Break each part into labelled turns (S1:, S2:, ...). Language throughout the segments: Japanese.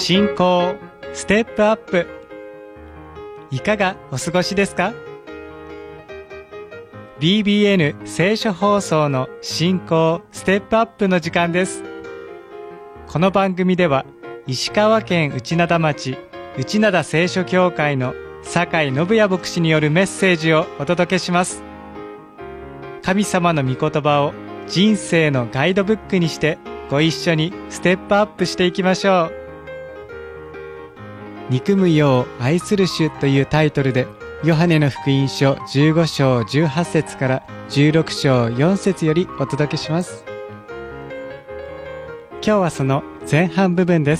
S1: 信仰ステップアップ、いかがお過ごしですか？ BBN 聖書放送の信仰ステップアップの時間です。この番組では石川県内灘町内灘聖書教会の酒井信也牧師によるメッセージをお届けします。神様の御言葉を人生のガイドブックにしてご一緒にステップアップしていきましょう。憎むよう愛する主というタイトルで、ヨハネの福音書15章18節から16章4節よりお届けします。今日はその前半部分です。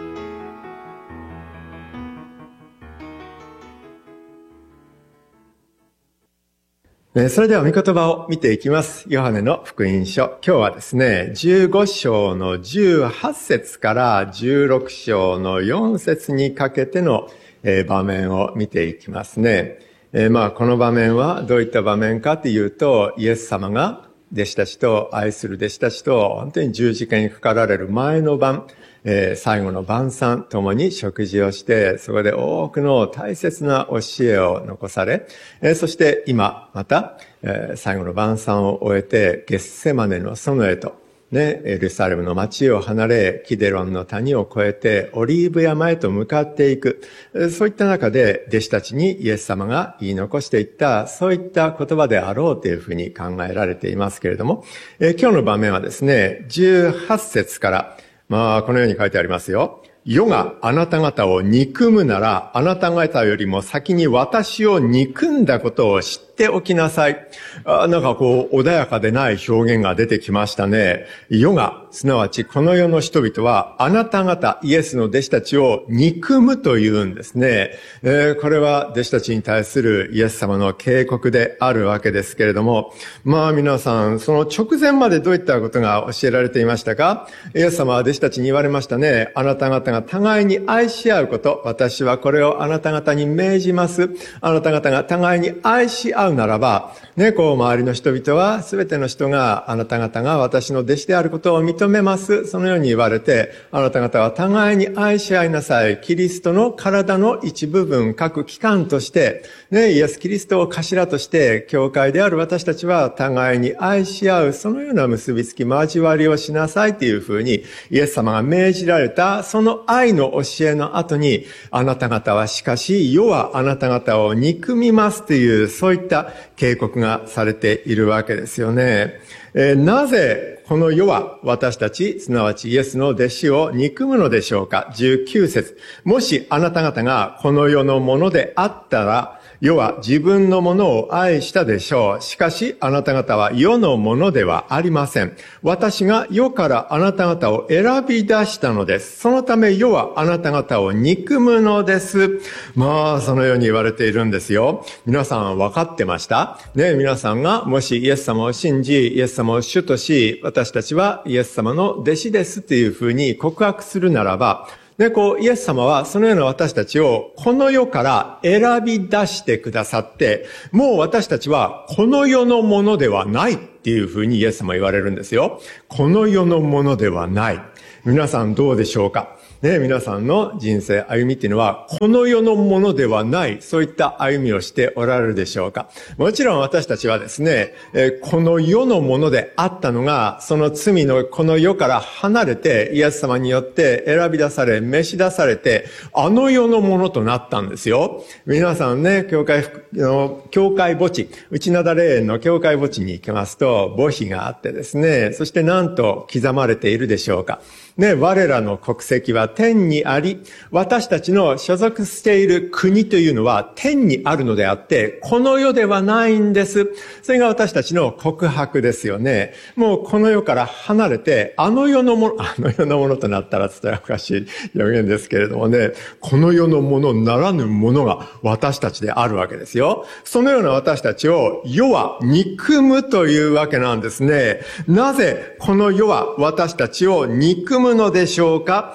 S2: それでは御言葉を見ていきます。ヨハネの福音書。今日はですね、15章の18節から16章の4節にかけての場面を見ていきますね。この場面はどういった場面かというと、イエス様が弟子たちと愛する弟子たちと本当に十字架にかかられる前の晩、最後の晩餐ともに食事をして、そこで多くの大切な教えを残され、そして今また、最後の晩餐を終えてゲッセマネの園へと、エルサレムの町を離れ、キデロンの谷を越えてオリーブ山へと向かっていく。そういった中で弟子たちにイエス様が言い残していった、そういった言葉であろうというふうに考えられていますけれども、今日の場面はですね、18節から、このように書いてありますよ。世があなた方を憎むなら、あなた方よりも先に私を憎んだことを知っておきなさい。穏やかでない表現が出てきましたね。世が、すなわちこの世の人々は、あなた方、イエスの弟子たちを憎むというんですね。これは弟子たちに対するイエス様の警告であるわけですけれども、皆さん、その直前までどういったことが教えられていましたか？イエス様は弟子たちに言われましたね。あなた方が互いに愛し合うこと、私はこれをあなた方に命じます。あなた方が互いに愛し合うならば、周りの人々は、すべての人があなた方が私の弟子であることを認めます。そのように言われて、あなた方は互いに愛し合いなさい。キリストの体の一部分、各機関として、イエス・キリストを頭として、教会である私たちは互いに愛し合う、そのような結びつき、交わりをしなさいというふうに、イエス様が命じられた、その愛の教えの後に、あなた方はしかし、世はあなた方を憎みますという、そういった警告がされているわけですよね。なぜこの世は私たち、すなわちイエスの弟子を憎むのでしょうか。19節。もしあなた方がこの世のものであったら、世は自分のものを愛したでしょう。しかしあなた方は世のものではありません。私が世からあなた方を選び出したのです。そのため世はあなた方を憎むのです。そのように言われているんですよ。皆さん分かってました？皆さんがもしイエス様を信じ、イエス様を主とし、私たちはイエス様の弟子ですというふうに告白するならば、イエス様はそのような私たちをこの世から選び出してくださって、もう私たちはこの世のものではないっていうふうにイエス様は言われるんですよ。この世のものではない。皆さんどうでしょうか？皆さんの人生歩みっていうのは、この世のものではない、そういった歩みをしておられるでしょうか？もちろん私たちはですね、この世のものであったのが、その罪のこの世から離れて、イエス様によって選び出され、召し出されて、あの世のものとなったんですよ。皆さんね、教会墓地、内灘霊園の教会墓地に行きますと、墓碑があってですね、そしてなんと刻まれているでしょうか？我らの国籍は天にあり、私たちの所属している国というのは天にあるのであって、この世ではないんです。それが私たちの告白ですよね。もうこの世から離れて、あの世のものとなったらちょっとおかしい表現ですけれどもね、この世のものならぬものが私たちであるわけですよ。そのような私たちを世は憎むというわけなんですね。なぜこの世は私たちを憎むのでしょうか？なぜ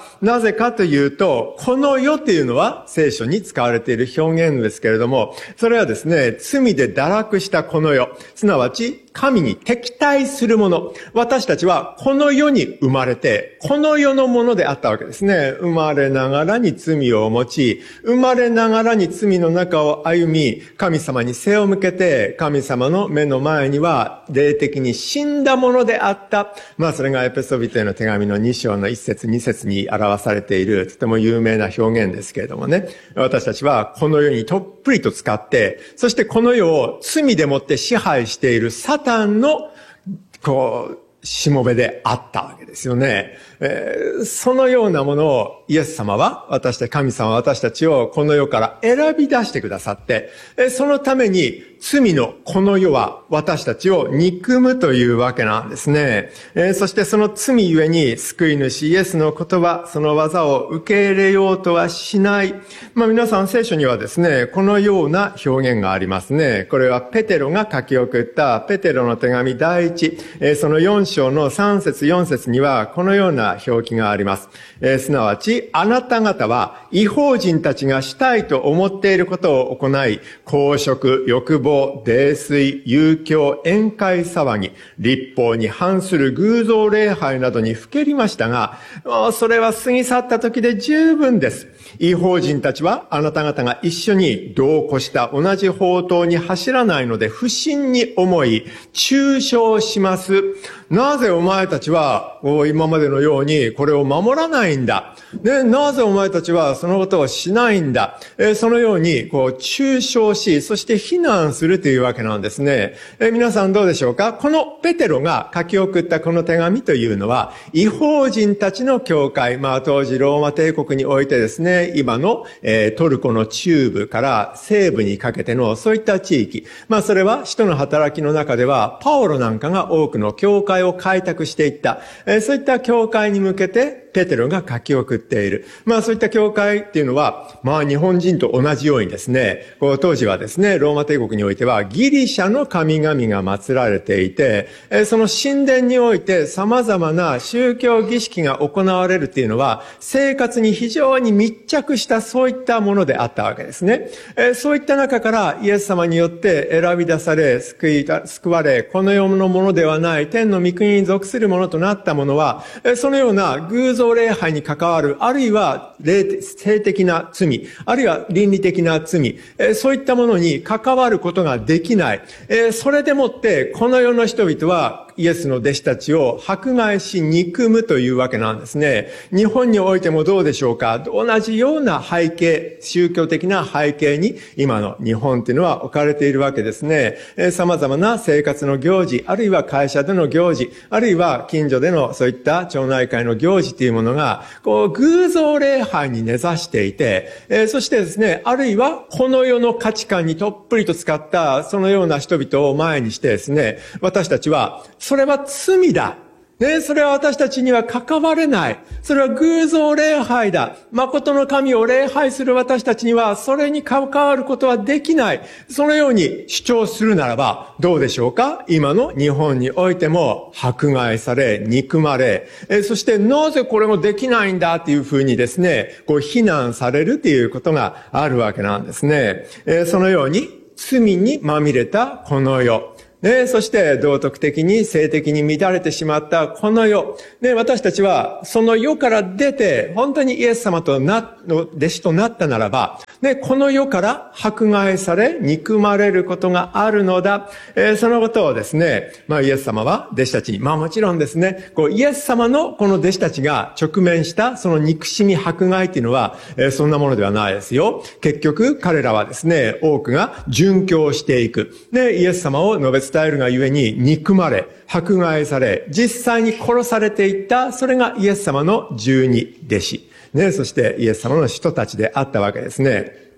S2: ぜかというと、この世というのは聖書に使われている表現ですけれども、それはですね、罪で堕落したこの世、すなわち神に敵対するもの。私たちはこの世に生まれて、この世のものであったわけですね。生まれながらに罪を持ち、生まれながらに罪の中を歩み、神様に背を向けて、神様の目の前には霊的に死んだものであった。それがエペソビトへの手紙の2章の1節2節に表されている、とても有名な表現ですけれどもね。私たちはこの世にとっぷりと使って、そしてこの世を罪でもって支配しているサタンの、しもべであったわけですよね。そのようなものをイエス様は、神様は私たちをこの世から選び出してくださって、そのために罪のこの世は私たちを憎むというわけなんですね。そしてその罪ゆえに救い主イエスの言葉、その技を受け入れようとはしない。皆さん聖書にはですね、このような表現がありますね。これはペテロが書き送ったペテロの手紙第一、その4章の3節4節にはこのような表記があります。すなわち、あなた方は異邦人たちがしたいと思っていることを行い、公職、欲望、泥酔、遊興、宴会騒ぎ、律法に反する偶像礼拝などにふけりましたが、それは過ぎ去った時で十分です。異邦人たちはあなた方が一緒に同行した同じ法灯に走らないので不審に思い、中傷します。なぜお前たちは今までのようにこれを守らないんだ。なぜお前たちはそのことをしないんだ。そのように中傷し、そして非難するというわけなんですね。皆さんどうでしょうか？このペテロが書き送ったこの手紙というのは、異邦人たちの教会、当時ローマ帝国においてですね、今のトルコの中部から西部にかけてのそういった地域。それは使徒の働きの中では、パオロなんかが多くの教会を開拓していった。そういった教会に向けて、ペテロが書き送っている。そういった教会っていうのは、日本人と同じようにですね、当時はですね、ローマ帝国においてはギリシャの神々が祀られていて、その神殿において様々な宗教儀式が行われるっていうのは、生活に非常に密着したそういったものであったわけですね。そういった中からイエス様によって選び出され、救われ、この世のものではない天の御国に属するものとなったものは、そのような偶像礼拝に関わる、あるいは性的な罪、あるいは倫理的な罪、そういったものに関わることができない。それでもってこの世の人々はイエスの弟子たちを迫害し憎むというわけなんですね。日本においてもどうでしょうか？同じような背景、宗教的な背景に今の日本というのは置かれているわけですね。様々な生活の行事、あるいは会社での行事、あるいは近所でのそういった町内会の行事というものが、偶像礼拝に根ざしていて、そしてですね、あるいはこの世の価値観にとっぷりと使ったそのような人々を前にしてですね、私たちはそれは罪だ。それは私たちには関われない。それは偶像礼拝だ。誠の神を礼拝する私たちにはそれに関わることはできない。そのように主張するならばどうでしょうか？今の日本においても迫害され、憎まれ、そしてなぜこれもできないんだっていうふうにですね、非難されるっていうことがあるわけなんですね。そのように罪にまみれたこの世。そして道徳的に性的に乱れてしまったこの世。私たちはその世から出て本当にイエス様の弟子となったならば、この世から迫害され憎まれることがあるのだ。そのことをですね、イエス様は弟子たちに、もちろんですね、イエス様のこの弟子たちが直面したその憎しみ迫害っていうのは、そんなものではないですよ。結局彼らはですね、多くが殉教していく。イエス様を述べ伝えるがゆえに憎まれ、迫害され、実際に殺されていった、それがイエス様の十二弟子。そしてイエス様の使徒たちであったわけですね。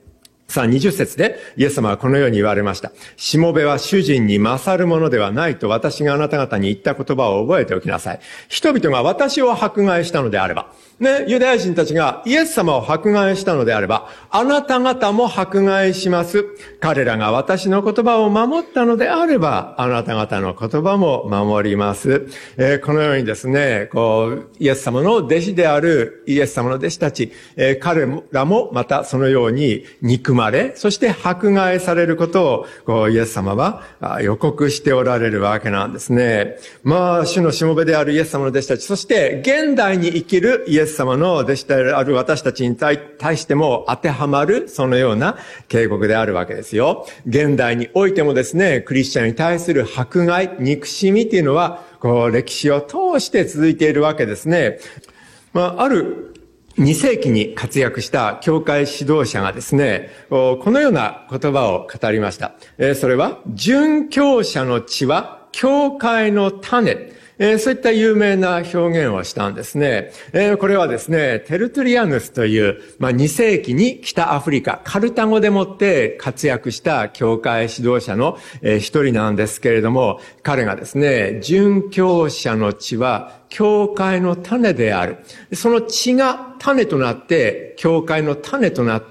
S2: さあ、20節でイエス様はこのように言われました。しもべは主人に勝るものではないと私があなた方に言った言葉を覚えておきなさい。人々が私を迫害したのであれば、ユダヤ人たちがイエス様を迫害したのであれば、あなた方も迫害します。彼らが私の言葉を守ったのであれば、あなた方の言葉も守ります。このようにですね、イエス様の弟子であるイエス様の弟子たち、彼らもまたそのように憎まれ、そして迫害されることをイエス様は予告しておられるわけなんですね。主のしもべであるイエス様の弟子たち、そして現代に生きるイエス様の弟子である私たちに対しても当てはまるそのような警告であるわけですよ。現代においてもですね、クリスチャンに対する迫害、憎しみというのは歴史を通して続いているわけですね。ある2世紀に活躍した教会指導者がですね、このような言葉を語りました。それは、殉教者の血は教会の種。そういった有名な表現をしたんですね。これはですね、テルトゥリアヌスという、2世紀に北アフリカ、カルタゴでもって活躍した教会指導者の一人なんですけれども、彼がですね、殉教者の血は教会の種である。その血が種となって、教会の種となって、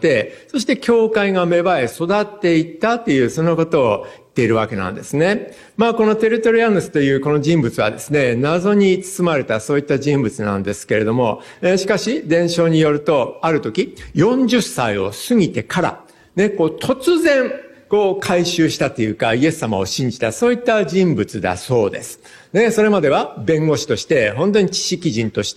S2: そして教会が芽生え育っていったという、そのことを言っているわけなんですね。このテルトリアヌスというこの人物はですね、謎に包まれたそういった人物なんですけれども、しかし伝承によると、ある時、40歳を過ぎてから、突然、改宗したというか、イエス様を信じた、そういった人物だそうです。それまでは弁護士として、本当に知識人として、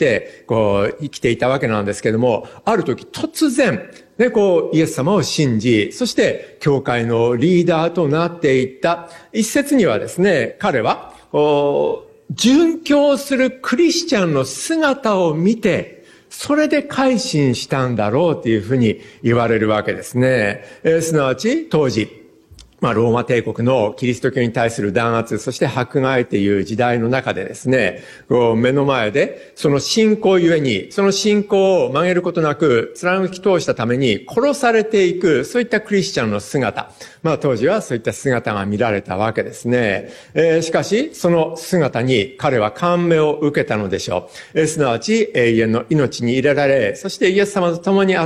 S2: 生きていたわけなんですけども、ある時突然、イエス様を信じ、そして、教会のリーダーとなっていった。一説にはですね、彼は、殉教するクリスチャンの姿を見て、それで改心したんだろうというふうに言われるわけですね。すなわち、当時、ローマ帝国のキリスト教に対する弾圧、そして迫害という時代の中でですね、目の前で、その信仰ゆえに、その信仰を曲げることなく、貫き通したために殺されていく、そういったクリスチャンの姿。当時はそういった姿が見られたわけですね。しかし、その姿に彼は感銘を受けたのでしょう。すなわち、永遠の命に入れられ、そしてイエス様と共にあって、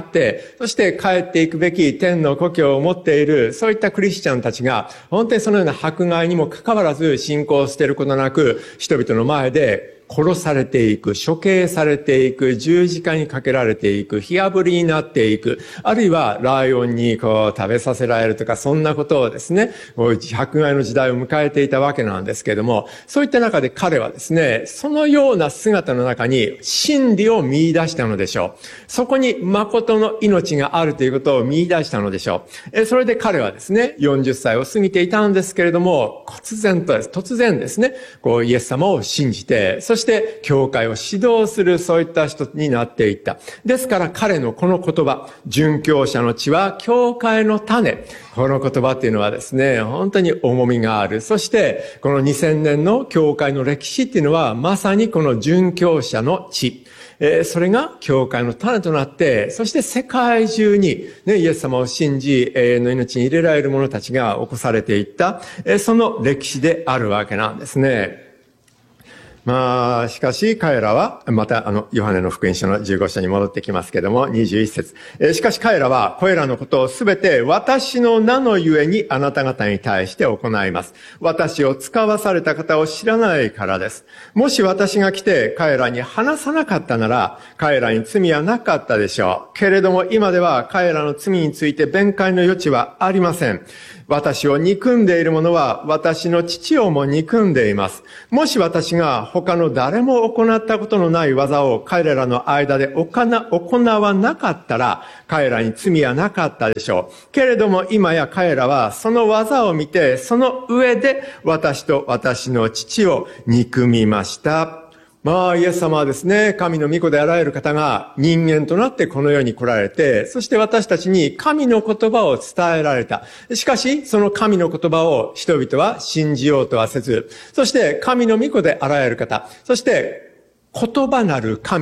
S2: そして帰っていくべき天の故郷を持っている、そういったクリスチャンたちが、本当にそのような迫害にもかかわらず信仰を捨てることなく、人々の前で殺されていく、処刑されていく、十字架にかけられていく、火あぶりになっていく、あるいはライオンに食べさせられるとか、そんなことをですね、迫害の時代を迎えていたわけなんですけれども、そういった中で彼はですね、そのような姿の中に真理を見出したのでしょう。そこに誠の命があるということを見出したのでしょう。それで彼はですね、40歳を過ぎていたんですけれども、突然ですね、イエス様を信じて、そして教会を指導するそういった人になっていった。ですから彼のこの言葉、殉教者の血は教会の種。この言葉っていうのはですね、本当に重みがある。そしてこの2000年の教会の歴史っていうのはまさにこの殉教者の血。それが教会の種となって、そして世界中に、イエス様を信じ、永遠の命に入れられる者たちが起こされていった、その歴史であるわけなんですね。しかし彼らは、またヨハネの福音書の15章に戻ってきますけども、21節。しかし彼らは、これらのことをすべて私の名のゆえにあなた方に対して行います。私を使わされた方を知らないからです。もし私が来て彼らに話さなかったなら、彼らに罪はなかったでしょう。けれども今では彼らの罪について弁解の余地はありません。私を憎んでいる者は私の父をも憎んでいます。もし私が他の誰も行ったことのない技を彼らの間で行わなかったら彼らに罪はなかったでしょう。けれども今や彼らはその技を見てその上で私と私の父を憎みました。イエス様はですね、神の御子であられる方が人間となってこの世に来られて、そして私たちに神の言葉を伝えられた。しかし、その神の言葉を人々は信じようとはせず、そして神の御子であられる方、そして言葉なる神、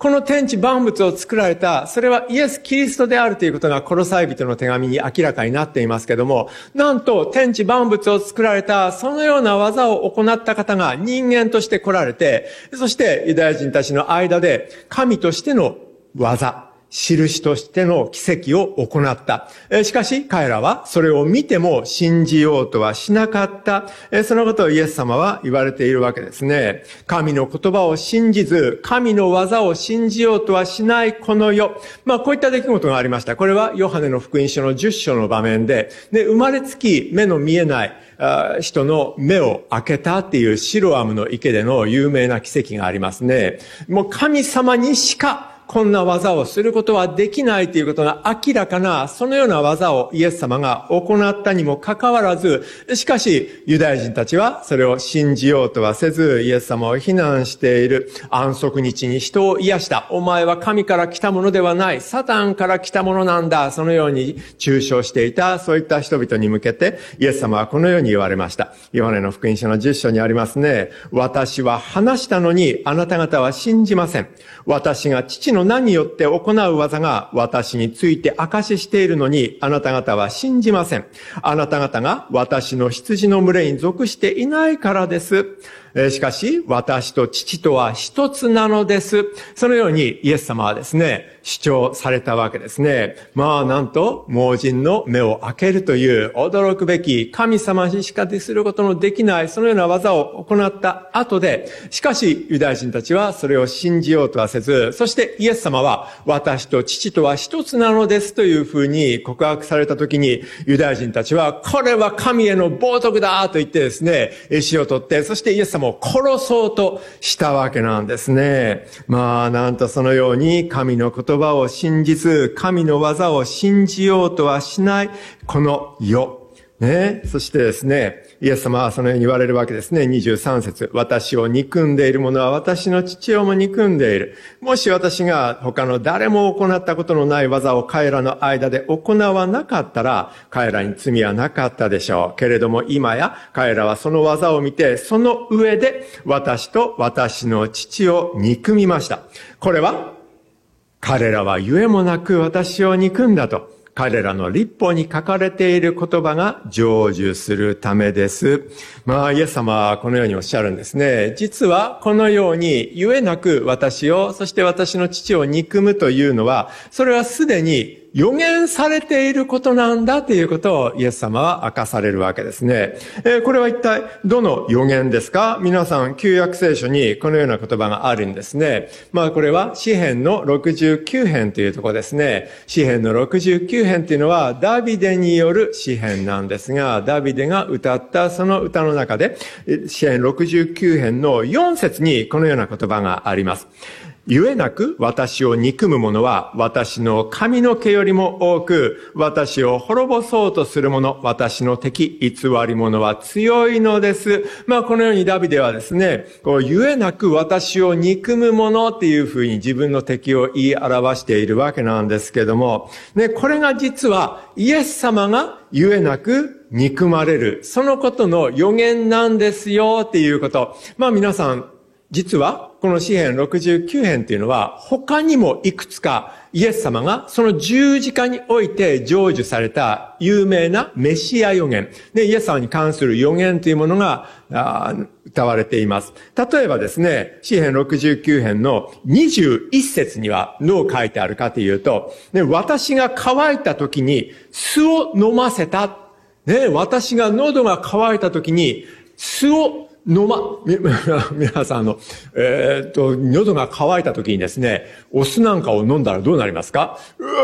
S2: この天地万物を作られた、それはイエス・キリストであるということがコロサイ人の手紙に明らかになっていますけども、なんと天地万物を作られた、そのような技を行った方が人間として来られて、そしてユダヤ人たちの間で神としての技、印としての奇跡を行った。しかし彼らはそれを見ても信じようとはしなかった。そのことをイエス様は言われているわけですね。神の言葉を信じず、神の技を信じようとはしないこの世。こういった出来事がありました。これはヨハネの福音書の10章の場面で、生まれつき目の見えない人の目を開けたっていうシロアムの池での有名な奇跡がありますね。もう神様にしかこんな技をすることはできないということが明らかな、そのような技をイエス様が行ったにもかかわらず、しかしユダヤ人たちはそれを信じようとはせず、イエス様を非難している。安息日に人を癒した。お前は神から来たものではない。サタンから来たものなんだ。そのように中傷していた、そういった人々に向けて、イエス様はこのように言われました。ヨハネの福音書の10章にありますね。私は話したのにあなた方は信じません。私が父の名によって行う技が私について証ししているのにあなた方は信じません。あなた方が私の羊の群れに属していないからです。しかし私と父とは一つなのです。そのようにイエス様はですね、主張されたわけですね。なんと盲人の目を開けるという驚くべき神様にしかすることのできないそのような技を行った後で、しかしユダヤ人たちはそれを信じようとはせず、そしてイエス様は私と父とは一つなのですというふうに告白されたときに、ユダヤ人たちはこれは神への冒涜だと言ってですね、石を取って、そしてイエス様を殺そうとしたわけなんですね。なんとそのように神の言葉を信じず、神の技を信じようとはしないこの世。そしてですね、イエス様はそのように言われるわけですね。23節。私を憎んでいる者は私の父をも憎んでいる。もし私が他の誰も行ったことのない技を彼らの間で行わなかったら、彼らに罪はなかったでしょう。けれども今や彼らはその技を見て、その上で私と私の父を憎みました。これは彼らはゆえもなく私を憎んだと。彼らの律法に書かれている言葉が成就するためです。イエス様はこのようにおっしゃるんですね。実はこのようにゆえなく私を、そして私の父を憎むというのは、それはすでに予言されていることなんだということをイエス様は明かされるわけですね。これは一体どの予言ですか？皆さん旧約聖書にこのような言葉があるんですね。これは詩編の69編というところですね。詩編の69編というのはダビデによる詩編なんですが、ダビデが歌ったその歌の中で詩編69編の4節にこのような言葉があります。ゆえなく私を憎む者は私の髪の毛よりも多く、私を滅ぼそうとする者、私の敵、偽り者は強いのです。このようにダビデはですね、ゆえなく私を憎む者っていうふうに自分の敵を言い表しているわけなんですけども、これが実はイエス様がゆえなく憎まれる、そのことの予言なんですよっていうこと。皆さん、実はこの詩編69編というのは他にもいくつかイエス様がその十字架において成就された有名なメシア予言で、イエス様に関する予言というものが歌われています。例えばですね、詩編69編の21節にはどう書いてあるかというと、私が乾いた時に酢を飲ませた。私が喉が渇いた時に酢を皆さん喉が渇いた時にですね、お酢なんかを飲んだらどうなりますか？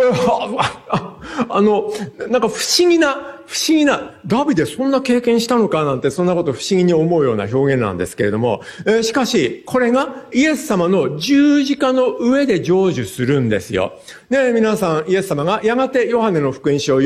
S2: なんか不思議な、ダビデそんな経験したのかなんて、そんなこと不思議に思うような表現なんですけれども、しかし、これがイエス様の十字架の上で成就するんですよ。皆さん、イエス様がやがてヨハネの福音書を